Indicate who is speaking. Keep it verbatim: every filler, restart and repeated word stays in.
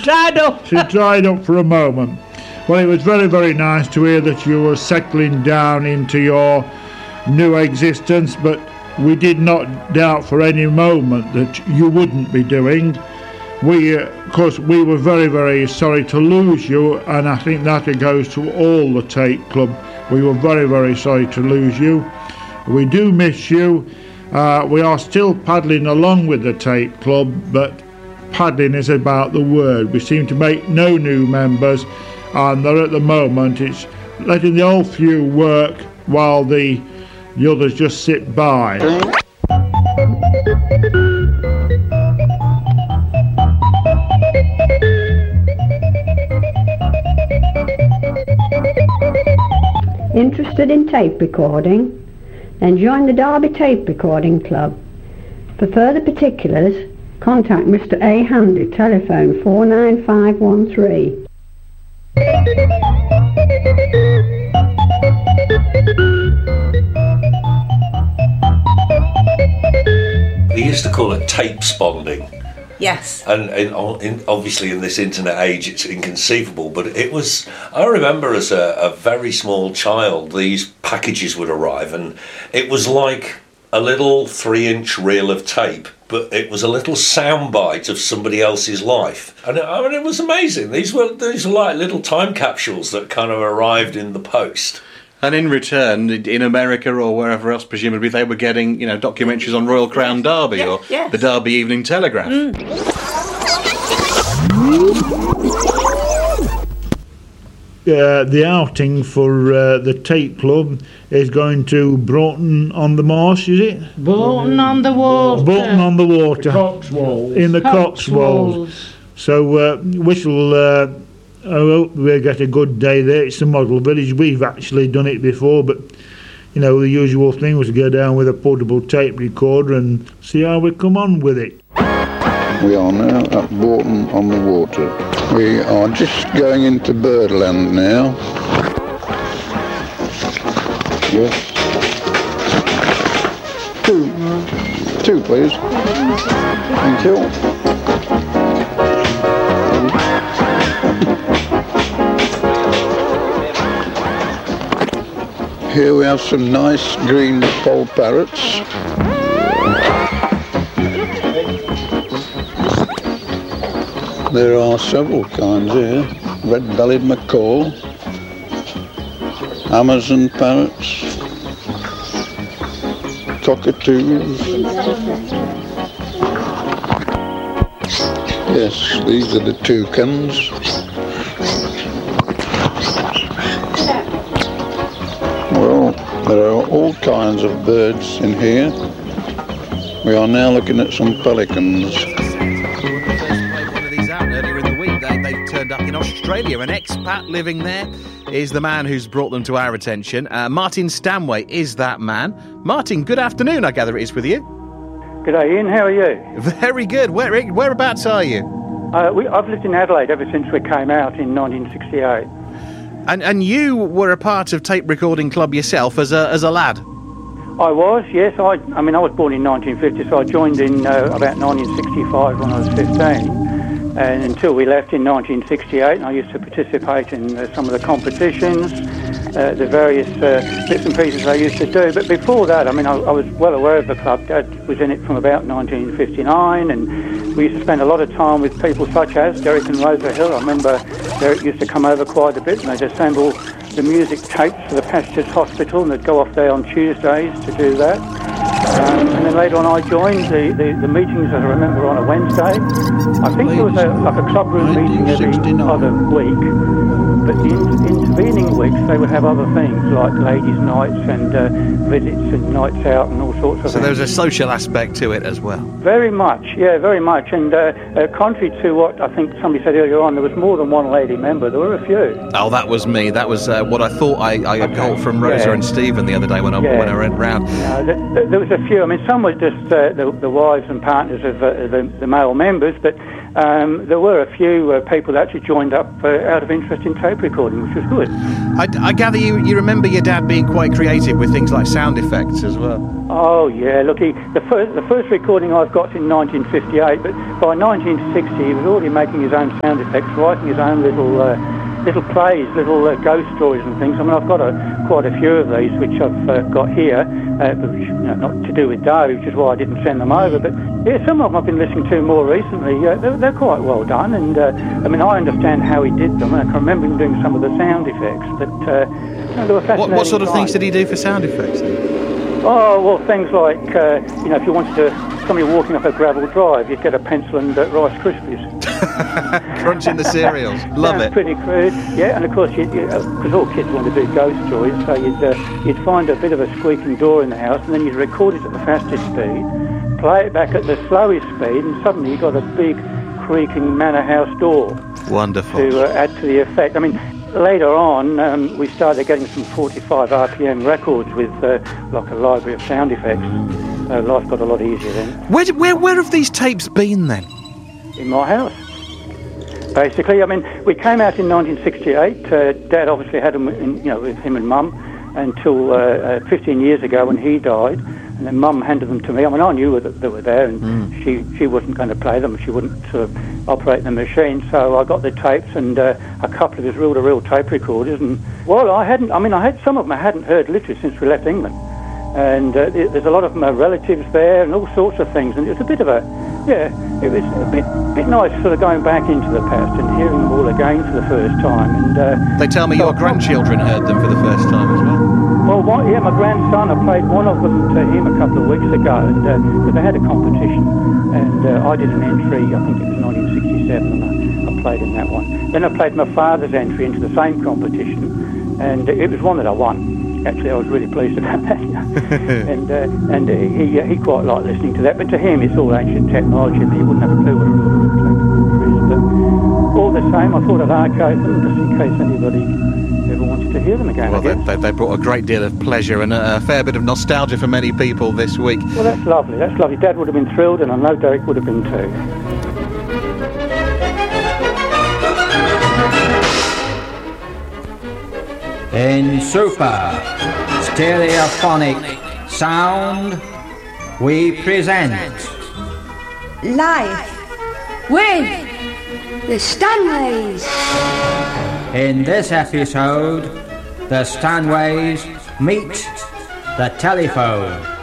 Speaker 1: dried up.
Speaker 2: She dried up for a moment. Well, it was very, very nice to hear that you were settling down into your new existence, but we did not doubt for any moment that you wouldn't be doing. We, uh, of course, we were very, very sorry to lose you, and I think that goes to all the Tape Club. We were very, very sorry to lose you. We do miss you. Uh, we are still paddling along with the Tape Club, but paddling is about the word. We seem to make no new members, and that at the moment it's letting the old few work while the, the others just sit by.
Speaker 3: Interested in tape recording? Then join the Derby Tape Recording Club. For further particulars, contact Mister A. Handy, telephone four nine five one three.
Speaker 4: They used to call it tape sponding.
Speaker 5: Yes.
Speaker 4: And in, in, obviously in this internet age it's inconceivable, but it was, I remember as a, a very small child, these packages would arrive and it was like a little three inch reel of tape, but it was a little soundbite of somebody else's life. And it, I mean, it was amazing. These were, these were like little time capsules that kind of arrived in the post.
Speaker 6: And in return, in America or wherever else, presumably, they were getting, you know, documentaries on Royal Crown Derby
Speaker 5: yeah,
Speaker 6: or
Speaker 5: yes.
Speaker 6: the Derby Evening Telegraph.
Speaker 5: Mm.
Speaker 2: Uh, the outing for uh, the Tape Club is going to Broughton on the Marsh, is it?
Speaker 1: Broughton on the water.
Speaker 2: Broughton on the water.
Speaker 1: The Cotswolds.
Speaker 2: In the
Speaker 1: Cotswolds.
Speaker 2: Cotswolds. So uh, we shall... Uh, I hope we'll get a good day there. It's a model village. We've actually done it before, but you know, the usual thing was to go down with a portable tape recorder and see how we come on with it.
Speaker 7: We are now at Broughton on the Water. We are just going into Birdland now. Yes. Two. Two, please. Thank you. Here we have some nice green poll parrots. There are several kinds here. Red-bellied macaw, Amazon parrots, cockatoos. Yes, these are the toucans. Well, there are all kinds of birds in here. We are now looking at some pelicans.
Speaker 6: One of these out earlier in the week. They, they've turned up in Australia. An expat living there is the man who's brought them to our attention. Uh, Martin Stanway is that man. Martin, good afternoon, I gather it is with you.
Speaker 8: Good day, Ian. How are you?
Speaker 6: Very good. Where, whereabouts are you?
Speaker 8: Uh, we, I've lived in Adelaide ever since we came out in nineteen sixty-eight.
Speaker 6: And and you were a part of Tape Recording Club yourself as a as a lad?
Speaker 8: I was, yes. I I mean, I was born in nineteen fifty, so I joined in uh, about nineteen sixty-five when I was fifteen. And until we left in nineteen sixty-eight, and I used to participate in uh, some of the competitions, uh, the various uh, bits and pieces I used to do. But before that, I mean, I, I was well aware of the club. Dad was in it from about nineteen fifty-nine, and we used to spend a lot of time with people such as Derek and Rosa Hill. I remember Derek used to come over quite a bit, and they'd assemble the music tapes for the Pastures Hospital, and they'd go off there on Tuesdays to do that. Um, and then later on I joined the, the, the meetings, as I remember, on a Wednesday. I think there was a, like a clubroom meeting every other week, but the in, intervening weeks they would have other things like ladies' nights and uh, visits and nights out and all sorts of
Speaker 6: so
Speaker 8: things. So
Speaker 6: there was a social aspect to it as well?
Speaker 8: Very much, yeah, very much. And uh, uh, contrary to what I think somebody said earlier on, there was more than one lady member. There were a few.
Speaker 6: Oh, that was me. That was uh, what I thought I, I okay. got from Rosa yeah. and Stephen the other day when I,
Speaker 8: yeah.
Speaker 6: when I went round.
Speaker 8: Uh, th- th- there was a a few. I mean, some were just uh, the, the wives and partners of uh, the, the male members, but um, there were a few uh, people that actually joined up uh, out of interest in tape recording, which was good.
Speaker 6: I, I gather you, you remember your dad being quite creative with things like sound effects as well.
Speaker 8: Oh yeah, look, he, the first the first recording I've got in nineteen fifty-eight, but by nineteen sixty he was already making his own sound effects, writing his own little uh, little plays, little uh, ghost stories and things. I mean, I've got a, quite a few of these which I've uh, got here, uh, which, you know, not to do with Derby, which is why I didn't send them over. But yeah, some of them I've been listening to more recently. Uh, they're, they're quite well done, and uh, I mean, I understand how he did them, and I can remember him doing some of the sound effects. But uh, you know, they were fascinating.
Speaker 6: What, what sort of
Speaker 8: times.
Speaker 6: things did he do for sound effects?
Speaker 8: Oh, well, things like, uh, you know, if you wanted to, somebody walking up a gravel drive, you'd get a pencil and uh, Rice Krispies.
Speaker 6: Crunching the cereals. Love
Speaker 8: Sounds
Speaker 6: it.
Speaker 8: pretty crude. Yeah, and of course, because you, uh, all kids want to do ghost stories, so you'd, uh, you'd find a bit of a squeaking door in the house, and then you'd record it at the fastest speed, play it back at the slowest speed, and suddenly you got a big creaking manor house door.
Speaker 6: Wonderful.
Speaker 8: To uh, add to the effect. I mean, later on, um, we started getting some forty-five R P M records with uh, like a library of sound effects. So life got a lot easier then.
Speaker 6: Where, where, where have these tapes been then?
Speaker 8: In my house, basically. I mean, we came out in nineteen sixty-eight. Uh, Dad obviously had them, in, you know, with him and Mum until uh, uh, fifteen years ago when he died. And then Mum handed them to me. I mean, I knew that they were there, and mm. she, she wasn't going to play them. She wouldn't sort of operate the machine. So I got the tapes and uh, a couple of his reel-to-reel tape recorders. And well, I hadn't. I mean, I had some of them I hadn't heard literally since we left England. And uh, there's a lot of my relatives there and all sorts of things. And it was a bit of a, yeah, it was a bit bit nice sort of going back into the past and hearing them all again for the first time. And uh,
Speaker 6: they tell me your grandchildren heard them for the first time as well.
Speaker 8: Well, one, yeah, my grandson, I played one of them to him a couple of weeks ago, and uh, they had a competition, and uh, I did an entry, I think it was nineteen sixty-seven, and I, I played in that one. Then I played my father's entry into the same competition, and it was one that I won. Actually, I was really pleased about that. and uh, and he he quite liked listening to that, but to him it's all ancient technology, and he wouldn't have a clue what it is. But all the same, I thought I'd archive them just in case anybody ever wanted to hear them again.
Speaker 6: Well, they, they, they brought a great deal of pleasure and a, a fair bit of nostalgia for many people this week.
Speaker 8: Well, that's lovely. That's lovely. Dad would have been thrilled, and I know Derek would have been too.
Speaker 5: In super stereophonic sound, we present
Speaker 9: Life with the Stanways.
Speaker 5: In this episode, the Stanways meet the telephone.